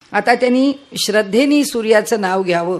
आता त्यांनी श्रद्धेने सूर्याचं नाव घ्यावं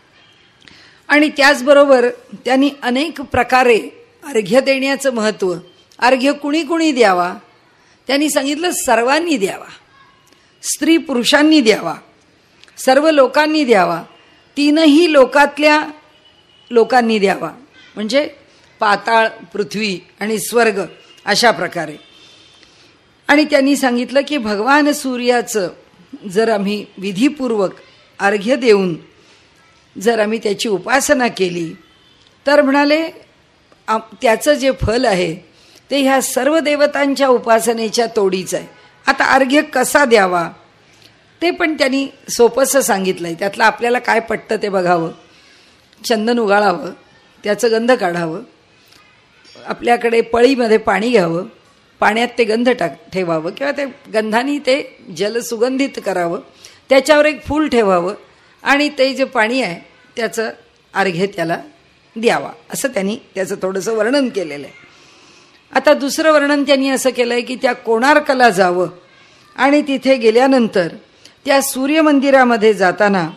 आणि त्याचबरोबर त्यांनी अनेक प्रकारे अर्घ्य देण्याचं महत्त्व, अर्घ्य कुणी कुणी द्यावा, त्यांनी सांगितलं सर्वांनी द्यावा, स्त्री पुरुषांनी द्यावा, सर्व लोकांनी द्यावा, तीनही लोकातल्या लोकांनी द्यावा, म्हणजे पाताळ, पृथ्वी आणि स्वर्ग अशा प्रकारे. आणि त्यांनी सांगितलं की भगवान सूर्याचं जर आम्ही विधीपूर्वक अर्घ्य देऊन जर आम्ही त्याची उपासना केली तर म्हणाले त्याचं जे फल आहे ते ह्या सर्व देवतांच्या उपासनेच्या तोडीचं आहे. आता अर्घ्य कसा द्यावा ते पण त्यांनी सोपंसं सांगितलं आहे. त्यातलं आपल्याला काय पटतं ते बघावं. चंदन उगाळावं, त्याचं गंध काढावं, आपल्याकडे पळीमध्ये पाणी घ्यावं, पाण्यात ते गंध ठेवावं किंवा ते गंधाने ते जल सुगंधित करावं, त्याच्यावर एक फूल ठेवावं आणि ते जे पाणी आहे त्याचं अर्घ्य त्याला द्यावा, असं त्यांनी त्याचं थोडंसं वर्णन केलेलं आहे. आता दुसरं वर्णन त्यांनी असं केलं आहे की त्या कोणार्कला जावं आणि तिथे गेल्यानंतर त्या सूर्यमंदिरामध्ये जाताना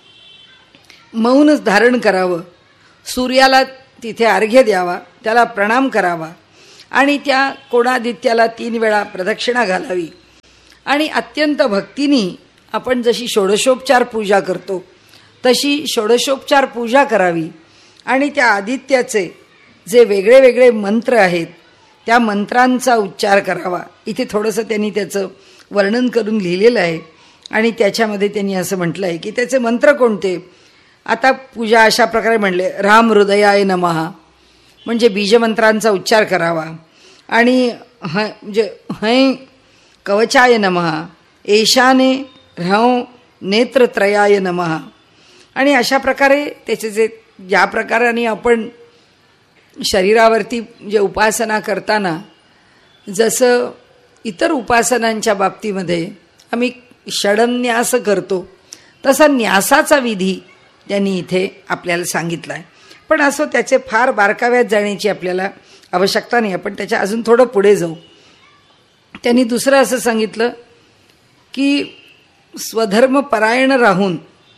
मौन धारण करावं, सूर्याला तिथे अर्घ्य द्यावा, त्याला प्रणाम करावा आणि त्या कोणादित्याला 3 वेळा प्रदक्षिणा घालावी आणि अत्यंत भक्तीने आपण जशी षोडशोपचार पूजा करतो तशी षोडशोपचार पूजा करावी आणि त्या आदित्याचे जे वेगळे वेगळे मंत्र आहेत त्या मंत्रांचा उच्चार करावा. इथे थोडंसं त्यांनी त्याचं वर्णन करून लिहिलेलं आहे आणि त्याच्यामध्ये त्यांनी असं म्हटलं आहे की त्याचे मंत्र कोणते. आता पूजा अशा प्रकारे म्हणले, राम हृदयाय नमः म्हणजे बीजमंत्रांचा उच्चार करावा आणि म्हणजे हैं कवचाय नमः, एशाने ह्रौ नेत्रत्रयाय नमः आणि अशा प्रकारे त्याचे जे ज्या प्रकाराने आपण शरीरावरती जे उपासना करताना जसं इतर उपासनांच्या बाबतीमध्ये आम्ही षडन्यास करतो तसा न्यासाचा विधी त्यांनी इथे आपल्याला सांगितला आहे. पण असं त्याचे फार बारकाव्यात जाण्याची आपल्याला आवश्यकता नाही, आपण त्याच्या अजून थोडं पुढे जाऊ. त्यांनी दुसरं असं सांगितलं की स्वधर्मपरायण राहून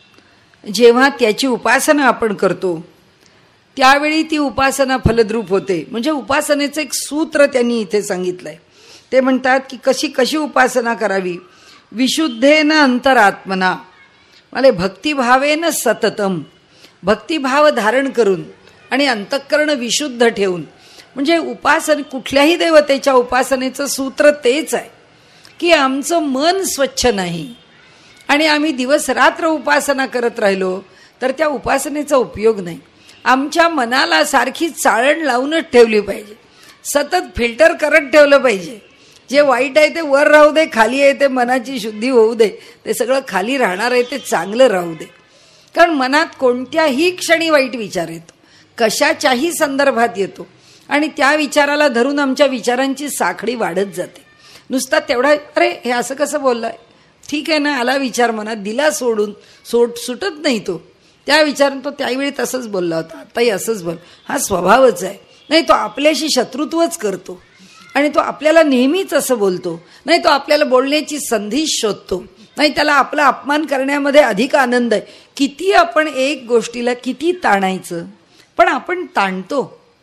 जेव्हा त्याची उपासना आपण करतो त्यावेळी ती उपासना फलद्रूप होते. म्हणजे उपासनेचं एक सूत्र त्यांनी इथे सांगितलं आहे. ते म्हणतात की कशी कशी उपासना करावी. विशुद्धेन अंतरात्मना म्हणजे भक्तिभावेन सततम, भक्तिभाव धारण करून आणि अंतःकरण विशुद्ध ठेवून. म्हणजे उपासन कुठल्याही देवतेच्या उपासनेचं सूत्र तेच आहे की आमचं मन स्वच्छ नाही आणि आम्ही दिवस रात्र उपासना करत राहिलो तर त्या उपासनेचा उपयोग नाही. आमच्या मनाला सारखी चाळण लावूनच ठेवली पाहिजे, सतत फिल्टर करत ठेवलं पाहिजे. जे वाईट आहे ते वर राहू दे, खाली आहे ते मनाची शुद्धी होऊ दे, ते सगळं खाली राहणार आहे ते चांगलं राहू दे. कारण मनात कोणत्याही क्षणी वाईट विचार येतो, कशाच्याही संदर्भात येतो आणि त्या विचाराला धरून आमच्या विचारांची साखळी वाढत जाते. नुसता तेवढा अरे हे असं कसं बोललाय, ठीक आहे ना, आला विचार मनात, दिला सोडून, सुटत नाही तो. त्या विचारानं तो त्यावेळी तसंच बोलला होता, आताही असंच बोल, हा स्वभावच आहे. नाही तो आपल्याशी शत्रुत्वच करतो आणि तो आपल्याला नेहमीच असं बोलतो. नाही तो आपल्याला बोलण्याची संधी शोधतो. नाही त्याला आपला अपमान करण्यामध्ये अधिक आनंद आहे. किती आपण एक गोष्टीला किती ताणायचं, पण आपण ताणतो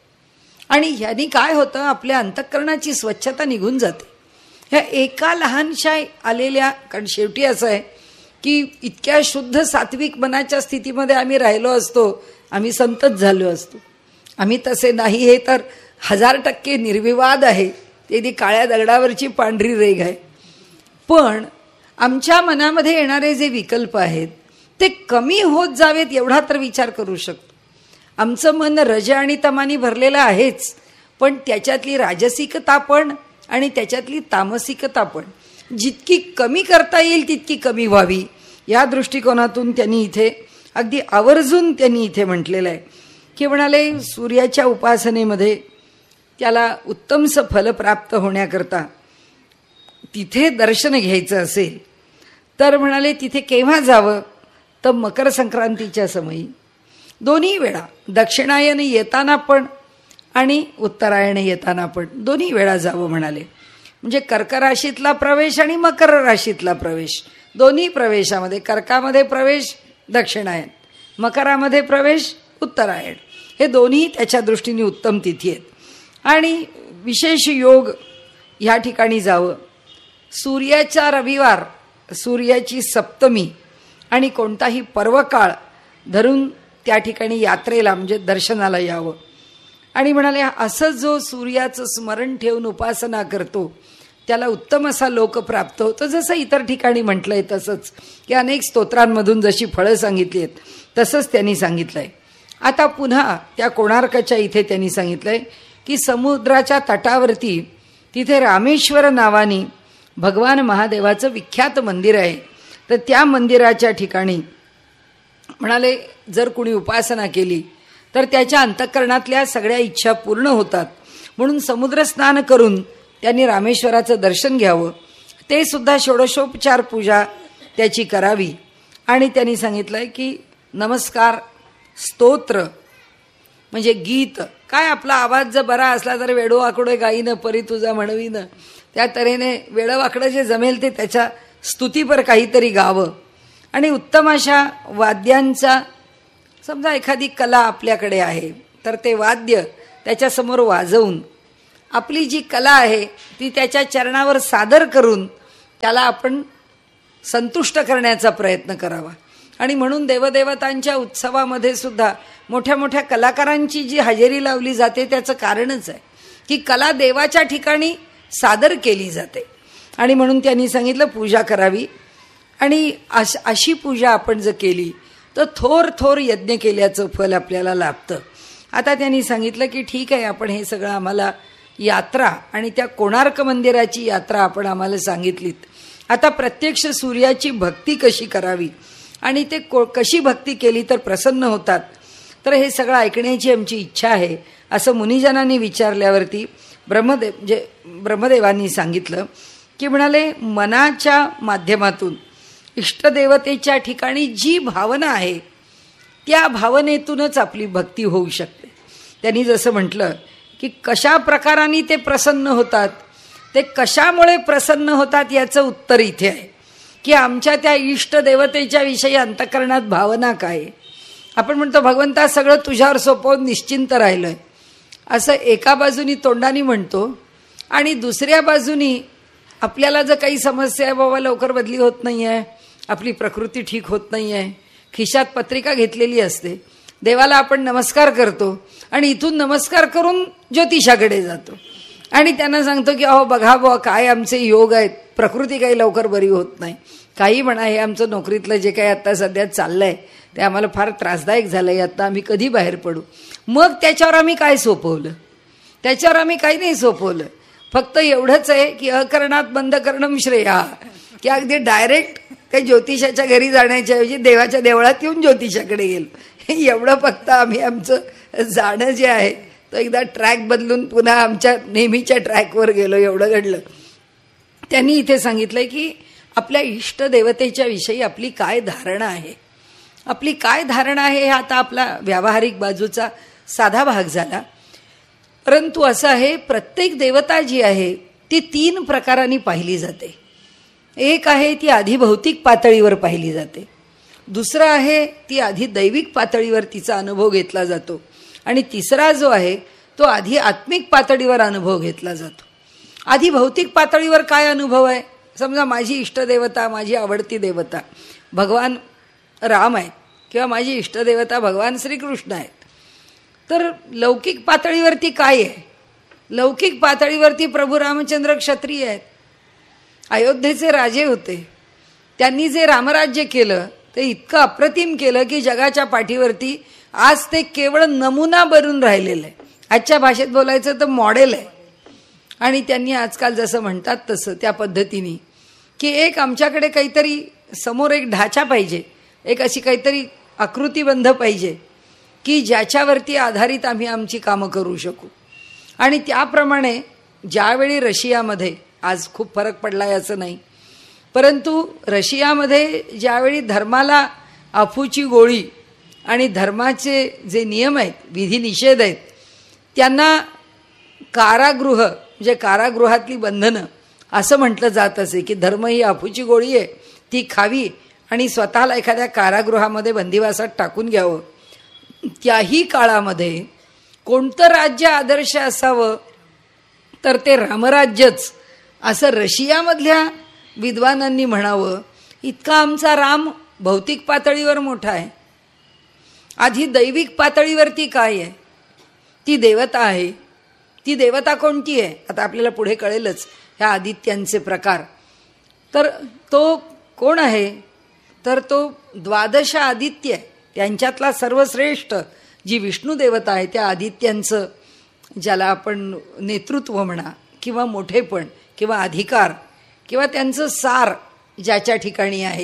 आणि ह्यानी काय होतं, आपल्या अंतःकरणाची स्वच्छता निघून जाते. ह्या एका लहानशा आलेल्या, कारण शेवटी असं आहे की इतक्या शुद्ध सात्विक मनाच्या स्थितीमध्ये आम्ही राहिलो असतो, आम्ही संतच झालो असतो. आम्ही तसे नाही, हे तर 1000% निर्विवाद आहे. ते ती काळ्या दगडावरची पांढरी रेघ आहे. पण आमच्या मनामध्ये येणारे जे विकल्प आहेत ते कमी होत जावेत एवढा तर विचार करू शकतो. आमचं मन रज आणि तमानी भरलेलं आहेच, पण त्याच्यातली राजसिकता पण आणि त्याच्यातली तामसिकता पण जितकी कमी करता येईल तितकी कमी व्हावी, या दृष्टिकोनातून त्यांनी इथे अगदी आवर्जून त्यांनी इथे म्हटलेलं आहे की म्हणाले सूर्याच्या उपासनेमध्ये त्याला उत्तमसं फल प्राप्त होण्याकरता तिथे दर्शन घ्यायचं असेल तर म्हणाले तिथे केव्हा जावं, तर मकर संक्रांतीच्या समयी दोन्ही वेळा, दक्षिणायन येताना पण आणि उत्तरायण येताना पण दोन्ही वेळा जावं म्हणाले. म्हणजे कर्क राशीतला प्रवेश आणि मकर राशीतला प्रवेश, दोन्ही प्रवेशामध्ये, कर्कामध्ये प्रवेश दक्षिणायन, मकरामध्ये प्रवेश उत्तरायण, हे दोन्ही त्याच्या दृष्टीने उत्तम तिथी आहेत. आणि विशेष योग ह्या ठिकाणी जावं. सूर्याचा रविवार, सूर्याची सप्तमी आणि कोणताही पर्वकाळ धरून त्या ठिकाणी यात्रेला म्हणजे दर्शनाला यावं. आणि म्हणाले असं जो सूर्याचं स्मरण ठेवून उपासना करतो त्याला उत्तम असा लोक प्राप्त होतो. जसं इतर ठिकाणी म्हटलंय तसंच, की अनेक स्तोत्रांमधून जशी फळं सांगितली आहेत तसंच त्यांनी सांगितलंय. आता पुन्हा त्या कोणार्कच्या इथे त्यांनी सांगितलंय की समुद्राच्या तटावरती तिथे रामेश्वर नावानी भगवान महादेवाचं विख्यात मंदिर आहे. तर त्या मंदिराच्या ठिकाणी म्हणाले जर कुणी उपासना केली तर त्याच्या अंतःकरणातल्या सगळ्या इच्छा पूर्ण होतात. म्हणून समुद्र स्नान करून त्यांनी रामेश्वराचं दर्शन घ्यावं. ते सुद्धा षोडशोपचार पूजा त्याची करावी. आणि त्यांनी सांगितलंय की नमस्कार, स्तोत्र म्हणजे गीत, काय आपला आवाज जर बरा असला तर वेडो आकडो गाईनं परी तुझा म्हणवीनं, त्या तऱ्हेने वेडवाकडं जे जमेल ते त्याच्या स्तुतीपर काहीतरी गावं. आणि उत्तम अशा वाद्यांचा, समजा एखादी कला आपल्याकडे आहे तर ते वाद्य त्याच्यासमोर वाजवून आपली जी कला आहे ती त्याच्या चरणावर सादर करून त्याला आपण संतुष्ट करण्याचा प्रयत्न करावा. आणि म्हणून देवदेवतांच्या उत्सवामध्ये सुद्धा मोठ्या मोठ्या कलाकारांची जी हजेरी लावली जाते त्याचं कारणच आहे की कला देवाच्या ठिकाणी सादर केली जाते. आणि म्हणून त्यांनी सांगितलं पूजा करावी. आणि अशी पूजा आपण जर केली तर थोर थोर यज्ञ केल्याचं फल आपल्याला लाभतं. आता त्यांनी सांगितलं की ठीक आहे, आपण हे सगळं आम्हाला यात्रा आणि त्या कोणार्क मंदिराची यात्रा आपण आम्हाला सांगितलीत. आता प्रत्यक्ष सूर्याची भक्ती कशी करावी आणि ते कशी भक्ती केली तर प्रसन्न होतात, तर हे सगळं ऐकण्याची आमची इच्छा आहे असं मुनिजनांनी विचारल्यावरती ब्रह्मदेवांनी सांगितलं की म्हणाले मनाच्या माध्यमातून इष्टदेवतेच्या ठिकाणी जी भावना आहे त्या भावनेतूनच आपली भक्ती होऊ शकते. त्यांनी जसं म्हटलं की कशा प्रकाराने ते प्रसन्न होतात, ते कशामुळे प्रसन्न होतात याचं उत्तर इथे आहे की आमच्या त्या इष्टदेवतेच्या विषयी अंतःकरणात भावना काय. आपण म्हणतो भगवंता सगळं तुझ्यावर सोपवून निश्चिंत राहिलंय असं एका बाजूनी तोंडाने म्हणतो, आणि दुसऱ्या बाजूनी आपल्याला जर काही समस्या आहे, बाबा लवकर बदली होत नाही आहे, आपली प्रकृती ठीक होत नाही आहे, खिशात पत्रिका घेतलेली असते, देवाला आपण नमस्कार करतो आणि इथून नमस्कार करून ज्योतिषाकडे जातो आणि त्यांना सांगतो की अहो बघा बुवा काय आमचे योग आहेत, प्रकृती काही लवकर बरी होत नाही, काही म्हणा, हे आमचं नोकरीतलं जे काही आता सध्या चाललंय ते आम्हाला फार त्रासदायक झालंय, आता आम्ही कधी बाहेर पडू. मग त्याच्यावर आम्ही काय सोपवलं? त्याच्यावर आम्ही काही नाही सोपवलं, फक्त एवढंच आहे की अकरणात बंद करणं श्रेया, की अगदी डायरेक्ट काही ज्योतिषाच्या घरी जाण्याच्या ऐवजी देवाच्या देवळात येऊन ज्योतिषाकडे गेलो. एवढं फक्त आम्ही आमचं जाणं जे आहे तो एकदा ट्रॅक बदलून पुन्हा आमच्या नेहमीच्या ट्रॅकवर गेलो, एवढं घडलं. त्यांनी इथे सांगितलंय की आपल्या इष्टदेवतेच्या विषयी आपली काय धारणा आहे, आपली काय धारणा आहे, हे आता आपला व्यावहारिक बाजूचा साधा भाग झाला. परंतु असं आहे, प्रत्येक देवता जी आहे ती 3 प्रकारांनी पाहिली जाते. एक आहे ती आधी भौतिक पातळीवर पाहिली जाते, दुसरं आहे ती आधी दैविक पातळीवर तिचा अनुभव घेतला जातो, आणि तिसरा जो आहे तो आधी आत्मिक पातळीवर अनुभव घेतला जातो. आधी भौतिक पातळीवर काय अनुभव आहे, समजा माझी इष्टदेवता, माझी आवडती देवता भगवान राम आहेत किंवा माझी इष्टदेवता भगवान श्रीकृष्ण आहेत, तर लौकिक पातळीवरती काय आहे? लौकिक पातळीवरती प्रभू रामचंद्र क्षत्रिय आहेत, अयोध्येचे राजे होते, त्यांनी जे रामराज्य केलं ते इतकं अप्रतिम केलं की जगाच्या पाठीवरती आज ते केवळ नमुना बनून राहिलेलं आहे. आजच्या भाषेत बोलायचं तर मॉडेल आहे. आणि त्यांनी आजकाल जसं म्हणतात तसं त्या पद्धतीने की एक आमच्याकडे काहीतरी समोर एक ढाचा पाहिजे, एक अशी काहीतरी आकृतिबंध पाहिजे की ज्याच्यावरती आधारित आम्ही आमची कामं करू शकू. आणि त्याप्रमाणे ज्यावेळी रशियामध्ये, आज खूप फरक पडला आहे असं नाही, परंतु रशियामध्ये ज्यावेळी धर्माला अफूची गोळी आणि धर्माचे जे नियम आहेत, विधी निषेध आहेत, त्यांना कारागृह म्हणजे कारागृहातली बंधनं असं म्हटलं जात असे की धर्म ही अफूची गोळी आहे, ती खावी आणि स्वतःला एखाद्या कारागृहामध्ये बंदिवासात टाकून घ्यावं. त्याही काळामध्ये कोणतं राज्य आदर्श असावं तर ते रामराज्यच असं रशियामधल्या विद्वानांनी म्हणावं. इतका आमचा राम भौतिक पातळीवर मोठा आहे, आधी दैविक पातळीवरती काय आहे? ती देवता आहे. ती देवता कोणती आहे? आता आपल्याला पुढे कळेलच ह्या आदित्यांचे प्रकार. तर तो कोण आहे? तर तो द्वादश आदित्य आहे. त्यांच्यातला सर्वश्रेष्ठ जी विष्णू देवता आहे त्या आदित्यांचं, ज्याला आपण नेतृत्व म्हणा किंवा मोठेपण किंवा अधिकार किंवा त्यांचं सार ज्याच्या ठिकाणी आहे,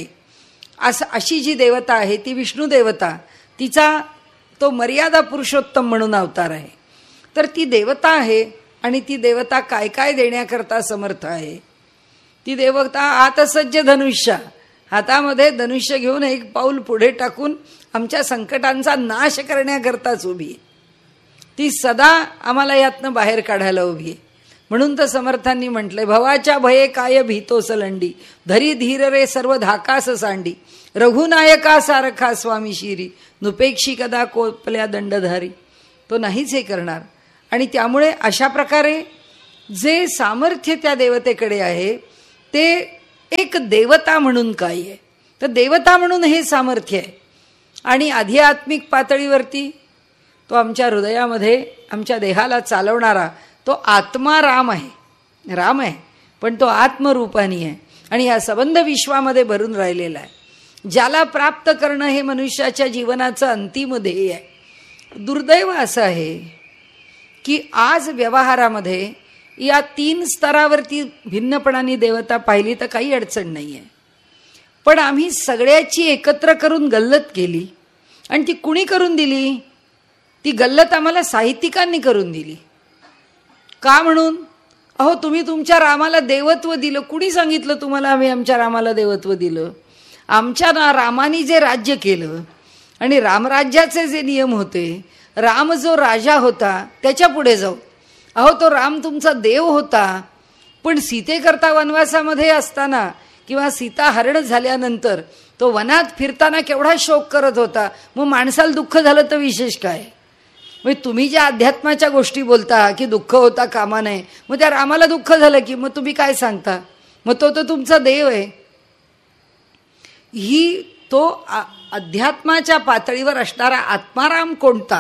अशी जी देवता आहे ती विष्णू देवता. तिचा तो मर्यादा पुरुषोत्तम म्हणून अवतार आहे. तर ती देवता आहे आणि ती देवता काय काय देण्याकरता समर्थ आहे. ती देवता आतसज्ज धनुष्य, हातामध्ये धनुष्य घेऊन एक पाऊल पुढे टाकून आमच्या संकटांचा नाश करण्याकरताच उभी आहे. ती सदा आम्हाला यातनं बाहेर काढायला उभी आहे. म्हणून तर समर्थांनी म्हटलंय, भवाच्या भये काय भीतो सलंडी, धरी धीर रे सर्व धाकास सांडी, रघुनायका सारखा स्वामी शिरी, नुपेक्षी कदा कोपल्या दंडधारी. तो नाहीच हे करणार. आणि त्यामुळे अशा प्रकारे जे सामर्थ्य त्या देवतेकडे आहे ते एक देवता म्हणून काय आहे, तर देवता म्हणून हे सामर्थ्य आहे. आणि आध्यात्मिक पातळीवरती तो आमच्या हृदयामध्ये आमच्या देहाला चालवणारा तो आत्मा राम आहे. राम आहे पण तो आत्मरूपानी आहे आणि या संबंध विश्वामध्ये भरून राहिलेला आहे, ज्याला प्राप्त करणं हे मनुष्याच्या जीवनाचं अंतिम ध्येय आहे. दुर्दैव असं आहे की आज व्यवहारामध्ये या 3 स्तरावरती भिन्नपणाने देवता पाहिली तर काही अडचण नाही आहे, पण आम्ही सगळ्याची एकत्र करून गल्लत केली. आणि ती कुणी करून दिली? ती गल्लत आम्हाला साहित्यिकांनी करून दिली. का म्हणून? अहो, तुम्ही तुमच्या रामाला देवत्व दिलं. कुणी सांगितलं तुम्हाला आम्ही आमच्या रामाला देवत्व दिलं? आमच्या रामाने जे राज्य केलं आणि रामराज्याचे जे नियम होते, राम जो राजा होता त्याच्या पुढे जाऊ. अहो, तो राम तुमचा देव होता, पण सीतेकरता वनवासामध्ये असताना किंवा सीता हरण झाल्यानंतर तो वनात फिरताना केवढा शोक करत होता. मग माणसाला दुःख झालं तर विशेष काय? म्हणजे तुम्ही ज्या अध्यात्माच्या गोष्टी बोलता की दुःख होता कामा नये, मग त्या रामाला दुःख झालं की मग तुम्ही काय सांगता? मग तो तुमचा देव आहे. ही तो अध्यात्माच्या पातळीवर असणारा आत्माराम कोणता?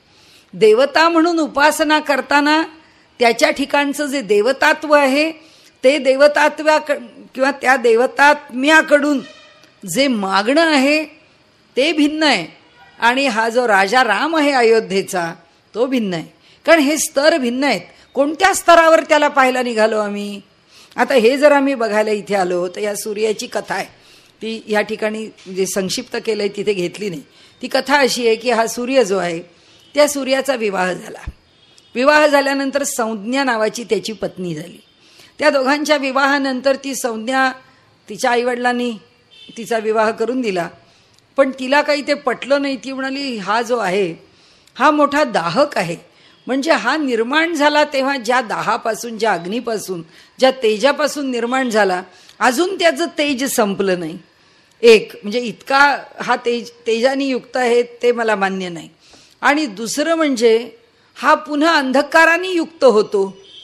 देवता म्हणून उपासना करताना त्याच्या ठिकाणचं जे देवतात्व आहे ते देवतात्व्या किंवा त्या देवतात्म्याकडून जे मागणं आहे ते भिन्न आहे. आणि हा जो राजा राम आहे अयोध्येचा तो भिन्न आहे. कारण हे स्तर भिन्न आहेत. कोणत्या स्तरावर त्याला पाहायला निघालो आम्ही? आता हे जर आम्ही बघायला इथे आलो तर या सूर्याची कथा आहे, ती या ठिकाणी जे संक्षिप्त केलं आहे तिथे घेतली नाही. ती कथा अशी आहे की हा सूर्य जो आहे त्या सूर्याचा विवाह झाला. विवाह झाल्यानंतर संज्ञा नावाची त्याची पत्नी झाली. त्या दोघांच्या विवाहानंतर ती संज्ञा तिच्या आईवडिलांनी तिचा विवाह करून दिला, पण तिला काही ते पटलं नाही. ती म्हणाली, हा जो आहे हा मोठा दाहक आहे. म्हणजे हा निर्माण झाला तेव्हा ज्या दाहापासून, ज्या अग्नीपासून, ज्या तेजापासून निर्माण झाला, अजून त्याचं तेज संपलं नाही. एक म्हणजे इतका हा तेजाने युक्त आहे ते मला मान्य नाही. आणि दुसरं म्हणजे हा पुन्हा अंधकाराने युक्त होतो.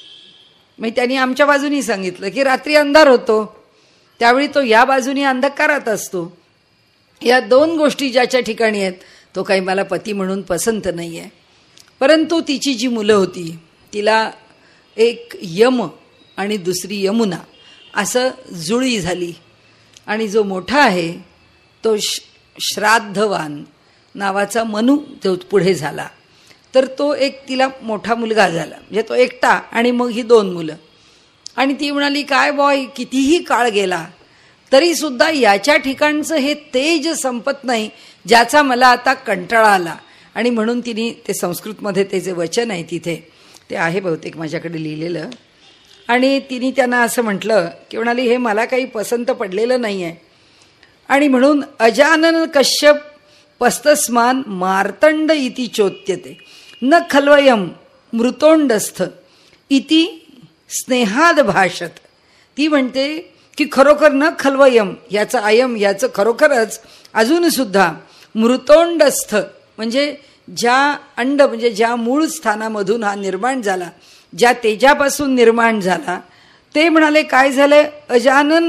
मग त्यांनी आमच्या बाजूनी सांगितलं की रात्री अंधार होतो, त्यावेळी तो या बाजूनी अंधकारात असतो. या 2 गोष्टी ज्याच्या ठिकाणी आहेत तो काही मला पती म्हणून पसंत नाही आहे. परंतु तिची जी मुलं होती तिला एक यम आणि दुसरी यमुना असं जुळी झाली. आणि जो मोठा आहे तो श्राद्धवान नावाचा मनू तो पुढे झाला. तर तो एक तिला मोठा मुलगा झाला, म्हणजे तो एकटा आणि मग ही 2 मुलं. आणि ती म्हणाली, काय बॉय, कितीही काळ गेला तरी सुद्धा याच्या ठिकाणचं हे तेज संपत नाही ज्याचा मला आता कंटाळा आला. आणि म्हणून तिने ते संस्कृतमध्ये त्याचे वचन आहे तिथे ते आहे बहुतेक माझ्याकडे लिहिलेलं. आणि तिने त्यांना असं म्हटलं की म्हणाली, हे मला काही पसंत पडलेलं नाही आहे. आणि म्हणून अजानन कश्यप पस्तस्मान मार्तंड इति चोत्यते न खल्वयम मृतोंडस्थ इति स्नेहाद भाषत. ती म्हणते की खरोखर न खल्वयम, याचं अयम, याचं खरोखरच अजून सुद्धा मृतोंडस्थ, म्हणजे ज्या अंड म्हणजे ज्या मूळ स्थानामधून हा निर्माण झाला, ज्या तेजापासून निर्माण झाला, ते म्हणाले काय झालंय, अजानन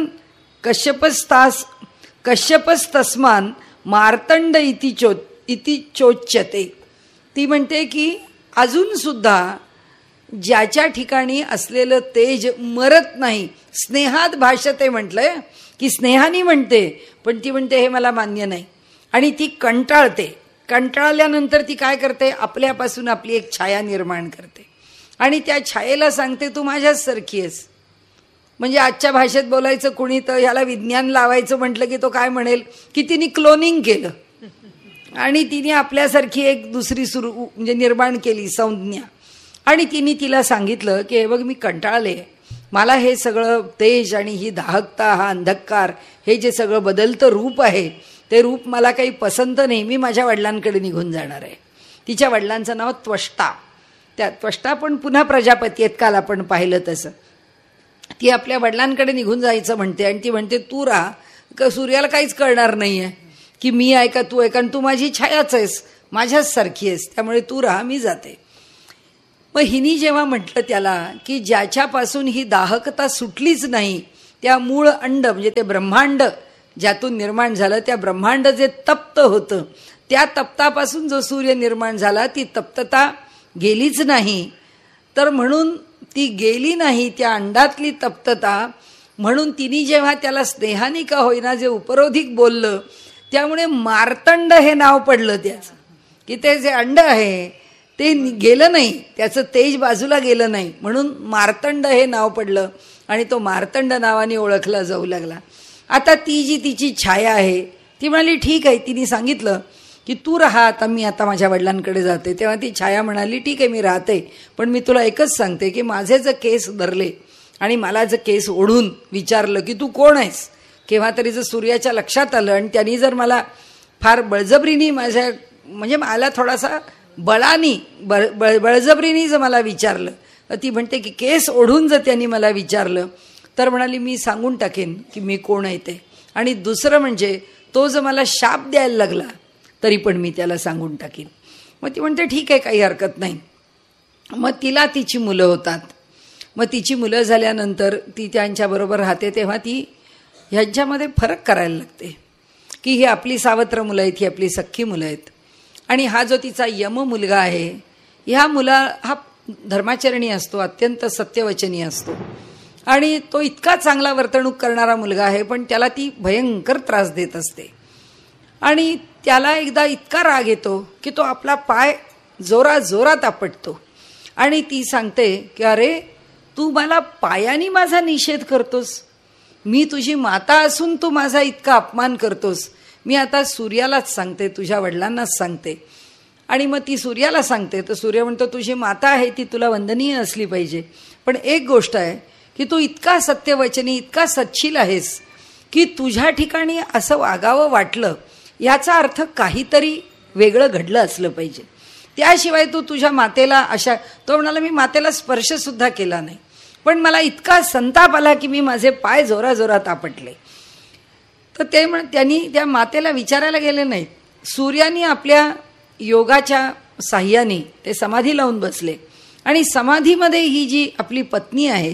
कश्यपस्तस्मान मार्तंड इति चोच्यते. ती म्हणते की अजून सुद्धा ज्याच्या ठिकाणी असलेलं तेज मरत नाही, स्नेहात भाष्यते म्हटलंय की स्नेहाने म्हणते, पण ती म्हणते हे मला मान्य नाही. आणि ती कंटाळते. कंटाळल्यानंतर ती काय करते, आपल्यापासून आपली एक छाया निर्माण करते आणि त्या छायेला सांगते तू माझ्याच सारखी आहेस. म्हणजे आजच्या भाषेत बोलायचं कुणी तर ह्याला विज्ञान लावायचं म्हटलं की तो काय म्हणेल की तिने क्लोनिंग केलं आणि तिने आपल्यासारखी एक दुसरी म्हणजे निर्माण केली संज्ञा. आणि तिने तिला सांगितलं की हे बघ मी कंटाळले, मला हे सगळं तेज आणि ही दाहकता, हा अंधकार, हे जे सगळं बदलतं रूप आहे ते रूप मला काही पसंत नाही, मी माझ्या वडिलांकडे निघून जाणार आहे. तिच्या वडिलांचं नाव त्वष्टा. त्या त्वष्टा पण पुन्हा प्रजापती आहेत, काल आपण पाहिलं तसं. ती आपल्या वडिलांकडे निघून जायचं म्हणते आणि ती म्हणते तू राहा, का सूर्याला काहीच कळणार नाही आहे की मी आहे का तू आहे, कारण तू माझी छायाच आहेस, माझ्याच सारखी आहेस, त्यामुळे तू राहा, मी जाते. मग हिनी जेव्हा म्हटलं त्याला की ज्याच्यापासून ही दाहकता सुटलीच नाही, त्या मूळ अंड म्हणजे ते ब्रह्मांड ज्यातून निर्माण झालं, त्या ब्रह्मांड जे तप्त होतं, त्या तप्तापासून जो सूर्य निर्माण झाला, ती तप्तता गेलीच नाही. तर म्हणून ती गेली नाही त्या अंडातली तप्तता, म्हणून तिने जेव्हा त्याला स्नेहाने का होईना जे उपरोधिक बोललं, त्यामुळे मार्तंड हे नाव पडलं त्याचं, की ते जे अंड आहे ते गेलं नाही, त्याचं तेज बाजूला गेलं नाही, म्हणून मार्तंड हे नाव पडलं आणि तो मार्तंड नावाने ओळखला जाऊ लागला. आता ती जी तिची छाया आहे ती म्हणाली ठीक आहे, तिने सांगितलं की तू राहा, आता मी आता माझ्या वडिलांकडे जाते. तेव्हा ती छाया म्हणाली ठीक आहे मी राहते, पण मी तुला एकच सांगते की माझे जर केस धरले आणि मला जर केस ओढून विचारलं की तू कोण आहेस, केव्हा तरी जर सूर्याच्या लक्षात आलं आणि त्यांनी जर मला फार बळजबरीने माझ्या म्हणजे मला थोडासा बळजबरीने जर मला विचारलं, तर ती म्हणते की केस ओढून जर त्यांनी मला विचारलं तर म्हणाली मी सांगून टाकेन की मी कोण आहे ते. आणि दुसरं म्हणजे तो जर मला शाप द्यायला लागला तरी पण मी त्याला सांगून टाकीन. मग ती म्हणते ठीक आहे काही हरकत नाही. मग तिला तिची मुलं होतात. मग तिची मुलं झाल्यानंतर ती त्यांच्याबरोबर राहते, तेव्हा ती ह्यांच्यामध्ये फरक करायला लागते की ही आपली सावत्र मुलं आहेत, ही आपली सख्खी मुलं आहेत. आणि हा जो तिचा यम मुलगा आहे, ह्या हा धर्माचरणी असतो, अत्यंत सत्यवचनी असतो आणि तो इतका चांगला वर्तणूक करणारा मुलगा आहे, पण त्याला ती भयंकर त्रास देत असते. आणि त्याला एकदा इतका राग येतो की तो आपला पाय जोरात आपटतो आणि ती सांगते की अरे तू मला पायाने माझा निषेध करतोस, मी तुझी माता असून तू माझा इतका अपमान करतोस. मी आता सूर्यालाच सांगते, तुझ्या वडिलांनाच सांगते. आणि मग ती सूर्याला सांगते तर सूर्य म्हणतो तुझी माता आहे ती तुला वंदनीय असली पाहिजे, पण एक गोष्ट आहे की तू इतका सत्यवचनी, इतका सच्शील आहेस की तुझ्या ठिकाणी असं वागावं वाटलं याचा अर्थ काहीतरी वेगळं घडलं असलं पाहिजे, त्याशिवाय तू तुझ्या मातेला अशा. तो म्हणाला मी मातेला स्पर्शसुद्धा केला नाही, पण मला इतका संताप आला की मी माझे पाय जोरात आपटले. तर त्यांनी त्या मातेला विचारायला गेले नाहीत. सूर्याने आपल्या योगाच्या साह्याने ते समाधी लावून बसले आणि समाधीमध्ये ही जी आपली पत्नी आहे,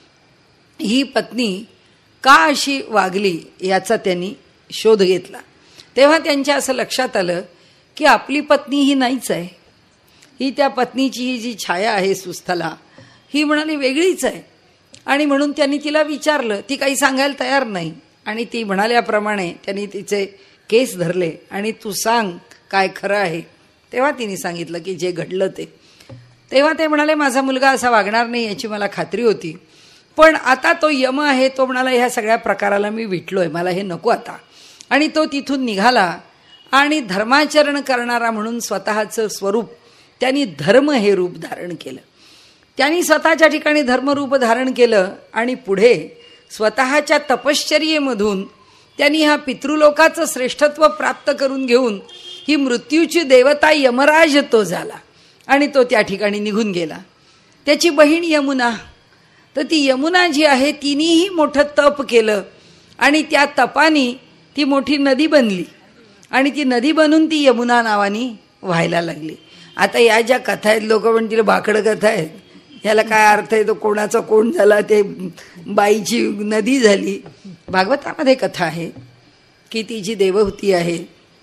ही पत्नी का अशी वागली याचा त्यांनी शोध घेतला. तेव्हा त्यांच्या असं लक्षात आलं की आपली पत्नी ही नाहीच आहे, ही त्या पत्नीची ही जी छाया आहे सुस्थला, ही म्हणाली वेगळीच आहे. आणि म्हणून त्यांनी तिला विचारलं, ती काही सांगायला तयार नाही. आणि ती म्हणाल्याप्रमाणे त्यांनी तिचे केस धरले आणि तू सांग काय खरं आहे. तेव्हा तिने सांगितलं की जे घडलं ते. तेव्हा ते म्हणाले माझा मुलगा असा वागणार नाही याची मला खात्री होती, पण आता तो यम आहे, तो म्हणाला ह्या सगळ्या प्रकाराला मी विटलोय, मला हे नको आता. आणि तो तिथून निघाला आणि धर्माचरण करणारा म्हणून स्वतःचं स्वरूप त्यांनी धर्म हे रूप धारण केलं. त्यांनी स्वतःच्या ठिकाणी धर्मरूप धारण केलं आणि पुढे स्वतःच्या तपश्चर्येमधून त्यांनी हा पितृलोकाचं श्रेष्ठत्व प्राप्त करून घेऊन ही मृत्यूची देवता यमराज तो झाला आणि तो त्या ठिकाणी निघून गेला. त्याची बहीण यमुना तर ती यमुना जी आहे तिनेही मोठं तप केलं आणि त्या तपाने ती मोठी नदी बनली आणि ती नदी बनून ती यमुना नावानी व्हायला लागली. आता या ज्या कथा आहेत, लोक म्हणतील भाकडं कथा आहेत, ह्याला काय अर्थ आहे, तो कोणाचा कोण झाला, ते बाईची नदी झाली. भागवतामध्ये कथा आहे की ती जी देवहूती आहे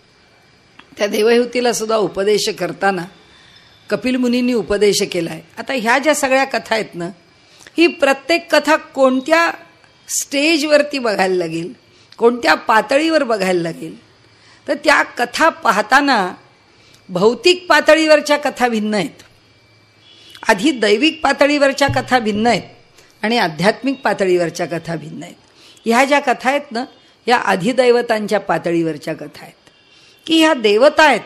त्या देवहूतीला सुद्धा उपदेश करताना कपिल मुनींनी उपदेश केला आहे. आता ह्या ज्या सगळ्या कथा आहेत ना, ही प्रत्येक कथा कोणत्या स्टेजवरती बघायला लागेल, कोणत्या पातळीवर बघायला लागेल, तर त्या कथा पाहताना भौतिक पातळीवरच्या कथा भिन्न आहेत, आधी दैविक पातळीवरच्या कथा भिन्न आहेत आणि आध्यात्मिक पातळीवरच्या कथा भिन्न आहेत. ह्या ज्या कथा आहेत ना, या अधिदैवतांच्या पातळीवरच्या कथा आहेत की ह्या देवता आहेत.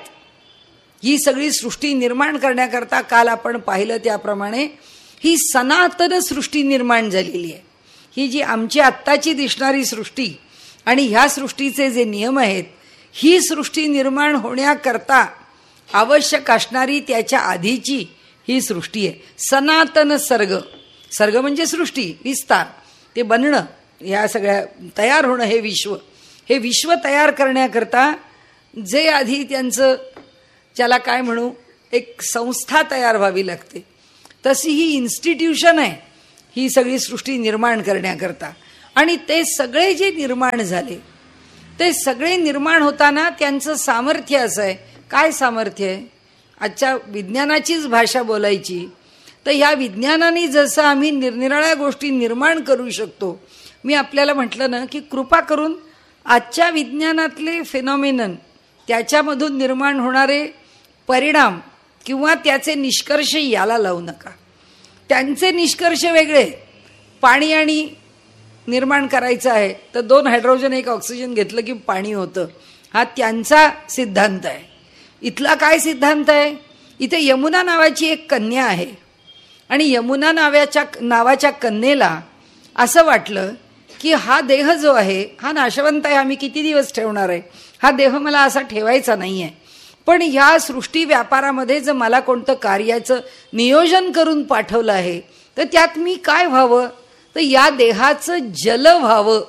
ही सगळी सृष्टी निर्माण करण्याकरता काल आपण पाहिलं त्याप्रमाणे ही सनातन सृष्टी निर्माण झालेली आहे. ही जी आमची आत्ताची दिसणारी सृष्टी आणि ह्या सृष्टीचे जे नियम आहेत, ही सृष्टी निर्माण होण्याकरता आवश्यक असणारी त्याच्या आधीची ही सृष्टी आहे. सनातन सर्ग, सर्ग म्हणजे सृष्टी, विस्तार, ते बनणं, ह्या सगळ्या तयार होणं, हे विश्व तयार करण्याकरता जे आधी त्यांचं, ज्याला काय म्हणू, एक संस्था तयार व्हावी लागते, तशी ही इन्स्टिट्यूशन आहे ही सगळी सृष्टी निर्माण करण्याकरता. आणि ते सगळे जे निर्माण झाले, ते सगळे निर्माण होताना त्यांचं सामर्थ्य असं आहे. काय सामर्थ्य आहे? आजच्या विज्ञानाचीच भाषा बोलायची तर ह्या विज्ञानाने जसं आम्ही निरनिराळ्या गोष्टी निर्माण करू शकतो, मी आपल्याला म्हटलं ना की कृपा करून आजच्या विज्ञानातले फेनॉमिनन, त्याच्यामधून निर्माण होणारे परिणाम किंवा त्याचे निष्कर्ष याला लावू नका. त्यांचे निष्कर्ष वेगळे. पाणी आणि निर्माण करायचं आहे तर 2 हायड्रोजन 1 ऑक्सिजन घेतलं की पाणी होतं, हा त्यांचा सिद्धांत आहे. इथला काय सिद्धांत आहे? इथे यमुना नावाची एक कन्या आहे आणि यमुना नावाच्या कन्येला असं वाटलं की हा देह जो आहे हा नाशवंत आहे, आम्ही किती दिवस ठेवणार आहे, हा देह मला असा ठेवायचा नाही आहे, पण ह्या सृष्टी व्यापारामध्ये जर मला कोणतं कार्याचं नियोजन करून पाठवलं आहे तर त्यात मी काय व्हावं, तर या देहाचं जल व्हावं,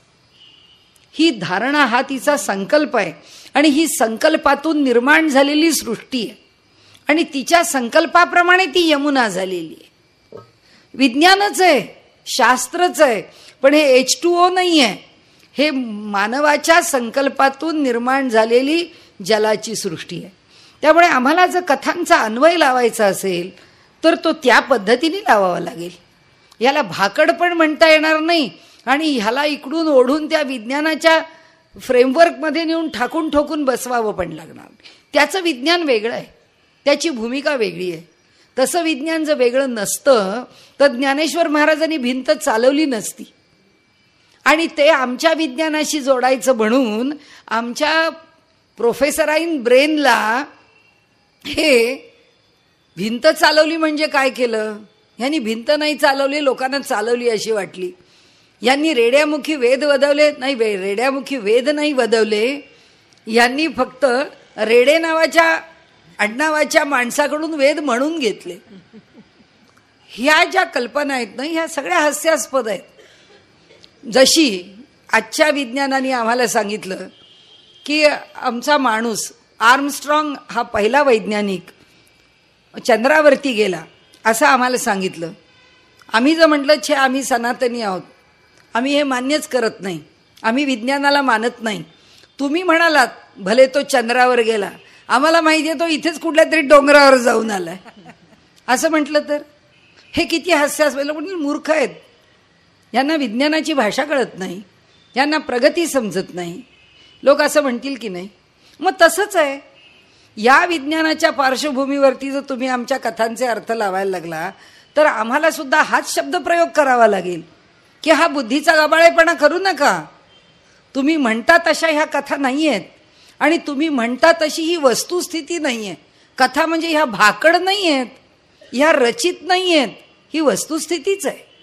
ही धारणा, हा तिचा संकल्प आहे. आणि ही संकल्पातून निर्माण झालेली सृष्टी आहे आणि तिच्या संकल्पाप्रमाणे ती यमुना झालेली आहे. विज्ञानच आहे, शास्त्रच आहे, पण हे H2O नाही आहे, हे मानवाच्या संकल्पातून निर्माण झालेली जलाची सृष्टी आहे. त्यामुळे आम्हाला जर कथांचा अन्वय लावायचा असेल तर तो त्या पद्धतीने लावावा लागेल. याला भाकड पण म्हणता येणार नाही आणि ह्याला इकडून ओढून त्या विज्ञानाच्या फ्रेमवर्कमध्ये नेऊन ठाकून ठोकून बसवावं पण लागणार. त्याचं विज्ञान वेगळं आहे, त्याची भूमिका वेगळी आहे. तसं विज्ञान जर वेगळं नसतं तर ज्ञानेश्वर महाराजांनी भिंत चालवली नसती आणि ते आमच्या विज्ञानाशी जोडायचं म्हणून आमच्या प्रोफेसराईन ब्रेनला हे भिंत चालवली म्हणजे काय केलं, ह्यांनी भिंत नाही चालवली, लोकांना चालवली अशी वाटली. यांनी रेड्यामुखी वेद वदवले नाही, रेड्यामुखी वेद नाही वदवले, यांनी फक्त रेडे नावाच्या आडनावाच्या माणसाकडून वेद म्हणून घेतले. ह्या ज्या कल्पना आहेत ना, ह्या सगळ्या हास्यास्पद आहेत. जशी आजच्या विज्ञानाने आम्हाला सांगितलं की आमचा माणूस आर्मस्ट्रॉंग हा पहिला वैज्ञानिक चंद्रावरती गेला असं आम्हाला सांगितलं. आम्ही जर म्हटलं छे आम्ही सनातनी आहोत, आम्ही हे मान्यच करत नाही, आम्ही विज्ञानाला मानत नाही. तुम्ही म्हणालात भले तो चंद्रावर गेला, आम्हाला माहिती आहे तो इथेच कुठल्या तरी डोंगरावर जाऊन आलाय असं म्हटलं तर हे किती हास्यास्पद. म्हणजे मूर्ख आहेत, यांना विज्ञानाची भाषा कळत नाही, यांना प्रगती समजत नाही. लोक असं म्हणतील की नाही. मग तसंच आहे, या विज्ञानाच्या पार्श्वभूमीवरती जर तुम्ही आमच्या कथांचे अर्थ लावायला लागला तर आम्हाला सुद्धा हाच शब्दप्रयोग करावा लागेल की हा बुद्धीचा गबाळेपणा करू नका. तुम्ही म्हणता तशा ह्या कथा नाही आहेत आणि तुम्ही म्हणता तशी ही वस्तुस्थिती नाही आहे. कथा म्हणजे ह्या भाकड नाही आहेत, ह्या रचित नाही आहेत, ही वस्तुस्थितीच आहे.